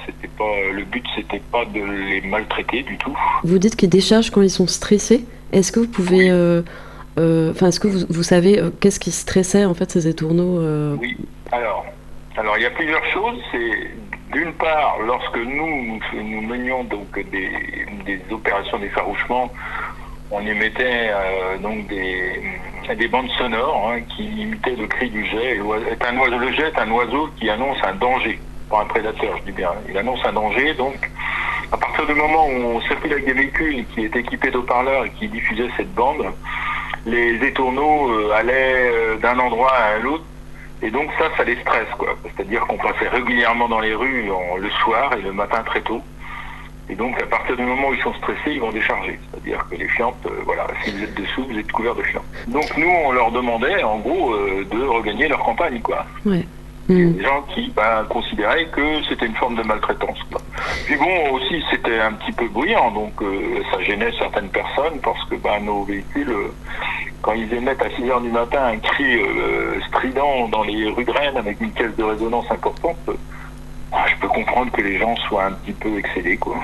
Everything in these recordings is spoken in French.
Le but, c'était pas de les maltraiter du tout. Vous dites qu'ils déchargent quand ils sont stressés. Est-ce que vous pouvez... est-ce que vous savez qu'est-ce qui stressait en fait ces étourneaux Oui. Alors, il y a plusieurs choses. C'est d'une part, lorsque nous menions donc des opérations d'effarouchement, on émettait donc des bandes sonores qui imitaient le cri du jet. Le jet est un oiseau qui annonce un danger, pas un prédateur, je dis bien. Il annonce un danger, donc à partir du moment où on circule avec des véhicules qui étaient équipés d'haut-parleurs et qui diffusaient cette bande, les étourneaux allaient d'un endroit à l'autre. Et donc ça les stresse, quoi. C'est-à-dire qu'on passait régulièrement dans les rues le soir et le matin très tôt. Et donc à partir du moment où ils sont stressés, ils vont décharger. C'est-à-dire que les fientes, si vous êtes dessous, vous êtes couverts de fientes. Donc nous, on leur demandait, en gros, de regagner leur campagne, quoi. Ouais. Des gens qui considéraient que c'était une forme de maltraitance, quoi. Puis bon, aussi, c'était un petit peu bruyant, donc ça gênait certaines personnes parce que nos véhicules... Quand ils émettent à 6h du matin un cri strident dans les rues de Rennes avec une caisse de résonance importante, je peux comprendre que les gens soient un petit peu excédés, quoi.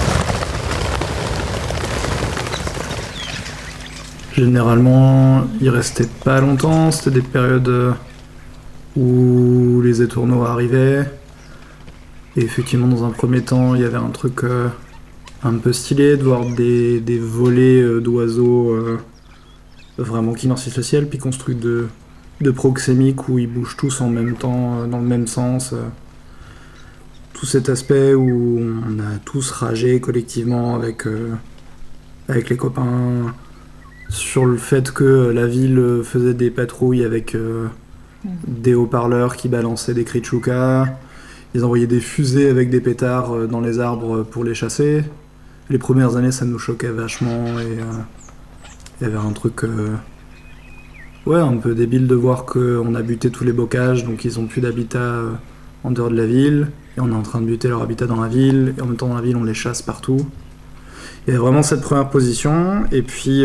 Généralement, ils restaient pas longtemps, c'était des périodes où les étourneaux arrivaient. Et effectivement, dans un premier temps, il y avait un truc un peu stylé de voir des volées d'oiseaux vraiment qui noircissent le ciel, puis construits de proxémiques où ils bougent tous en même temps, dans le même sens. Tout cet aspect où on a tous ragé collectivement avec les copains sur le fait que la ville faisait des patrouilles avec des haut-parleurs qui balançaient des cris de chouka. Ils envoyaient des fusées avec des pétards dans les arbres pour les chasser. Les premières années, ça nous choquait vachement et il y avait un truc un peu débile de voir qu'on a buté tous les bocages, donc ils ont plus d'habitat en dehors de la ville, et on est en train de buter leur habitat dans la ville, et en même temps dans la ville on les chasse partout. Il y avait vraiment cette première position, et puis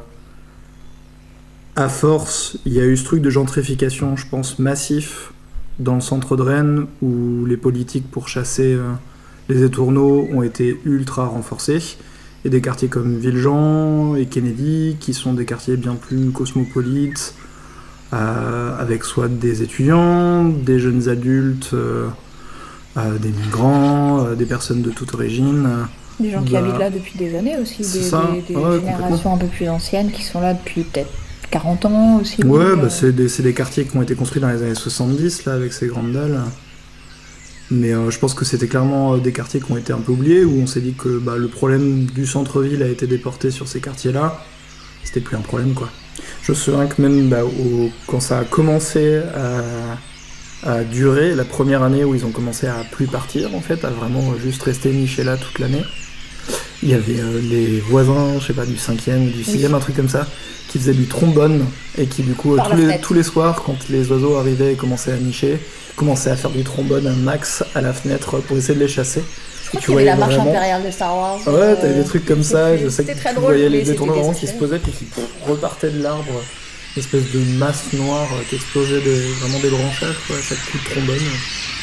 à force, il y a eu ce truc de gentrification, je pense, massif dans le centre de Rennes, où les politiques pour chasser les étourneaux ont été ultra renforcées. Et des quartiers comme Villejean et Kennedy, qui sont des quartiers bien plus cosmopolites, avec soit des étudiants, des jeunes adultes, des migrants, des personnes de toute origine. Des gens qui habitent là depuis des années aussi, des générations un peu plus anciennes qui sont là depuis peut-être 40 ans aussi. Ouais, c'est des quartiers qui ont été construits dans les années 70, là, avec ces grandes dalles. Mais je pense que c'était clairement des quartiers qui ont été un peu oubliés, où on s'est dit que le problème du centre-ville a été déporté sur ces quartiers-là. C'était plus un problème, quoi. Je me souviens que même quand ça a commencé à durer, la première année où ils ont commencé à plus partir, en fait, à vraiment juste rester nichés là toute l'année, il y avait les voisins, je sais pas, du 5e ou du 6e, un truc comme ça, qui faisaient du trombone, et qui du coup, tous les soirs, quand les oiseaux arrivaient et commençaient à nicher, commençaient à faire du trombone un max à la fenêtre pour essayer de les chasser. Je crois qu'il y avait la marche impériale de Star Wars. Ouais, t'avais des trucs comme ça, je sais que tu voyais les étourneaux vraiment qui se posaient puis qui repartaient de l'arbre, une espèce de masse noire qui explosait vraiment des branchages, quoi, à chaque coup de trombone.